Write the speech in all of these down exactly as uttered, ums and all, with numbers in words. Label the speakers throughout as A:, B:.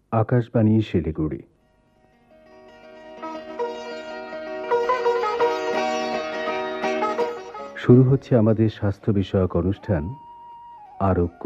A: আকাশবাণী শিলিগুড়ি। শুরু হচ্ছে আমাদের স্বাস্থ্য বিষয়ক অনুষ্ঠান আরোগ্য।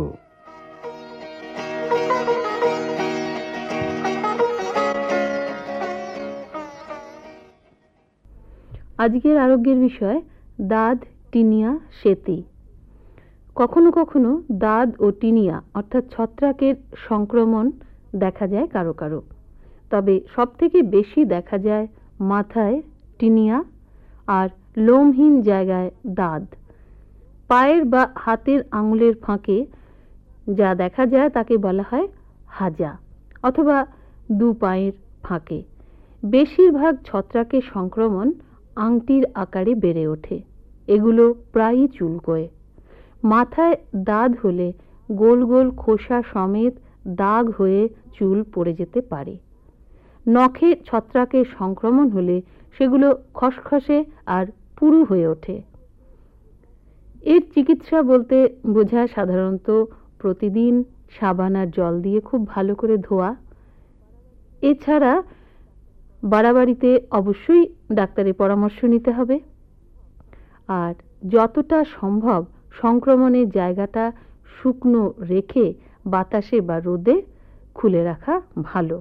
B: আজকের আরোগ্যের বিষয় দাঁত, টিনিয়া, সেতি। কখনো কখনো দাঁত ও টিনিয়া অর্থাৎ ছত্রাকের সংক্রমণ দেখা যায় কারো কারো, তবে সবথেকে বেশি দেখা যায় মাথায় টিনিয়া আর লোমহীন জায়গায় দাঁত। পায়ের বা হাতের আঙুলের ফাঁকে যা দেখা যায় তাকে বলা হয় হাজা অথবা দু পায়ের ফাঁকে। বেশিরভাগ ছত্রাকের সংক্রমণ আংটির আকারে বেড়ে ওঠে। এগুলো প্রায়ই চুলকোয়। মাথায় দাঁত হলে গোল গোল খোসা সমেত দাগ হয়ে চুল পড়ে যেতে পারে। নখে ছত্রাকের সংক্রমণ হলে সেগুলো খসখসে আর পুরু হয়ে ওঠে। এর চিকিৎসা বলতে বোঝায় সাধারণত প্রতিদিন সাবান আর জল দিয়ে খুব ভালো করে ধোয়া। এছাড়া বাড়াবাড়িতে অবশ্যই ডাক্তারের পরামর্শ নিতে হবে। আর যতটা সম্ভব সংক্রমণের জায়গাটা শুকনো রেখে বাতাসে বা রোদে খুলে রাখা ভালো।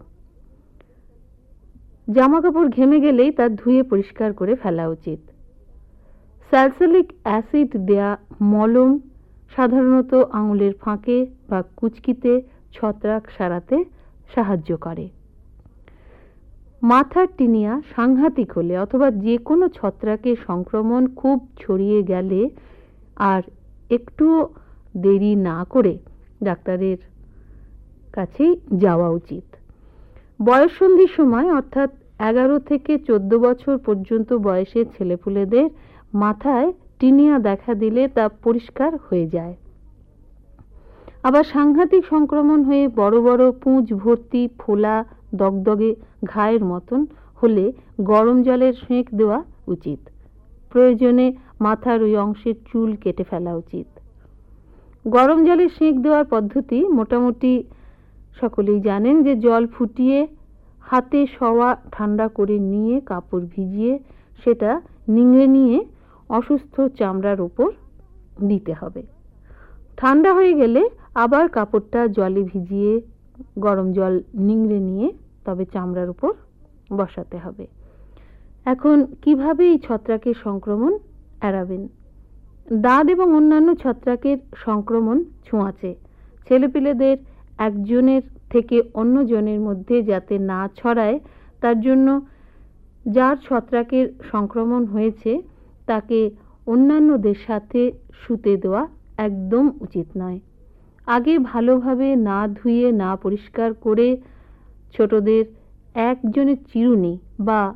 B: জামা কাপড় ঘেমে গেলেই তা ধুয়ে পরিষ্কার করে ফেলা উচিত। স্যালসিলিক অ্যাসিড দেয়া মলম সাধারণত আঙুলের ফাঁকে বা কুচকিতে ছত্রাক সারাতে সাহায্য করে। মাথার টিনিয়া সাংঘাতিক হলে অথবা যে কোনো ছত্রাকের সংক্রমণ খুব ছড়িয়ে গেলে আর একটুও দেরি না করে ডাক্তারের কাছেই যাওয়া উচিত। বয়ঃসন্ধির সময় অর্থাৎ এগারো থেকে চোদ্দ বছর পর্যন্ত বয়সের ছেলেপুলেদের মাথায় টিনিয়া দেখা দিলে তা পরিষ্কার হয়ে যায়। আবার সাংঘাতিক সংক্রমণ হয়ে বড় বড় পুঁজ ভর্তি ফোলা দগদগে ঘায়ের মতন হলে গরম জলের সেঁক দেওয়া উচিত। প্রয়োজনে মাথার ওই অংশের চুল কেটে ফেলা উচিত। গরম জলের সেঁক দেওয়ার পদ্ধতি মোটামুটি সকলেই জানেন যে জল ফুটিয়ে হাতে সওয়া ঠান্ডা করে নিয়ে কাপড় ভিজিয়ে সেটা নিংড়ে নিয়ে অসুস্থ চামড়ার ওপর দিতে হবে। ঠান্ডা হয়ে গেলে আবার কাপড়টা জলে ভিজিয়ে গরম জল নিংড়ে নিয়ে তবে চামড়ার উপর বসাতে হবে। এখন কিভাবে এই ছত্রাকের সংক্রমণ এড়াবেন? দাঁত এবং অন্যান্য ছত্রাকের সংক্রমণ ছোঁয়াচে। ছেলেপিলেদের একজনের থেকে অন্যজনের মধ্যে যাতে না ছড়ায় তার জন্য যার ছত্রাকের সংক্রমণ হয়েছে তাকে অন্যান্যদের সাথে শুতে দেওয়া একদম উচিত নয়। আগে ভালোভাবে না ধুয়ে না পরিষ্কার করে ছোটদের একজনের চিরুনি বা